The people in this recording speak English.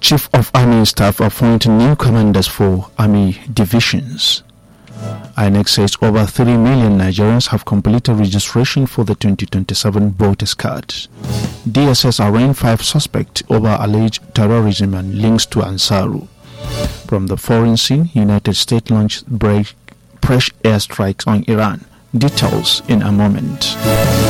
Chief of Army Staff appoint new commanders for army divisions. INEC says over 3 million Nigerians have completed registration for the 2027 voters card. DSS arraigned 5 suspects over alleged terrorism and links to Ansaru. From the foreign scene, United States launched fresh airstrikes on Iran. Details in a moment.